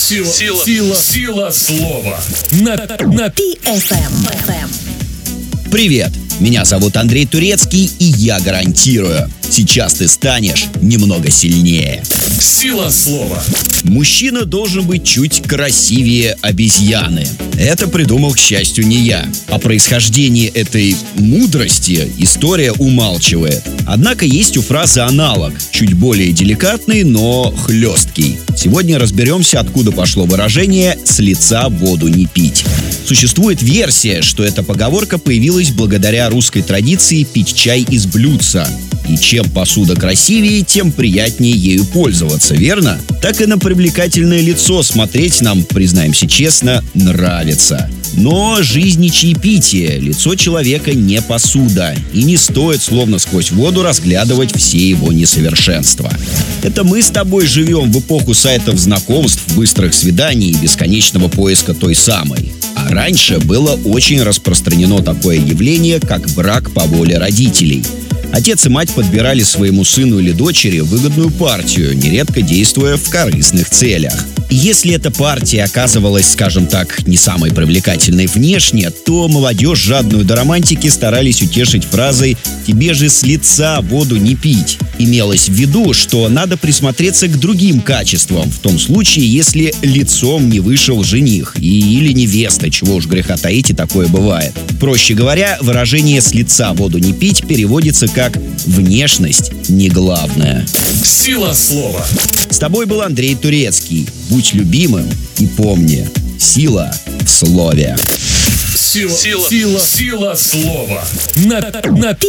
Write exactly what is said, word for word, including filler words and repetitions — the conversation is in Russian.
Сила, сила, сила, сила слова. На, на пи эф эм. Привет, меня зовут Андрей Турецкий, и я гарантирую, сейчас ты станешь немного сильнее. Сила слова. Мужчина должен быть чуть красивее обезьяны. Это придумал, к счастью, не я. О происхождении этой мудрости история умалчивает. Однако есть у фразы аналог, чуть более деликатный, но хлесткий. Сегодня разберемся, откуда пошло выражение «с лица воду не пить». Существует версия, что эта поговорка появилась благодаря русской традиции пить чай из блюдца. И чем посуда красивее, тем приятнее ею пользоваться, верно? Так и на привлекательное лицо смотреть нам, признаемся честно, нравится. Но жизнь не чаепитие, лицо человека не посуда, и не стоит словно сквозь воду разглядывать все его несовершенства. Это мы с тобой живем в эпоху сайтов знакомств, быстрых свиданий и бесконечного поиска той самой. А раньше было очень распространено такое явление, как брак по воле родителей. Отец и мать подбирали своему сыну или дочери выгодную партию, нередко действуя в корыстных целях. Если эта партия оказывалась, скажем так, не самой привлекательной внешне, то молодежь, жадную до романтики, старались утешить фразой «тебе же с лица воду не пить». Имелось в виду, что надо присмотреться к другим качествам, в том случае, если лицом не вышел жених и, или невеста, чего уж греха таить, и такое бывает. Проще говоря, выражение «с лица воду не пить» переводится как «внешность не главное». Сила слова. С тобой был Андрей Турецкий. Будь любимым и помни, сила в слове. Сила, сила, сила, сила слова. На, на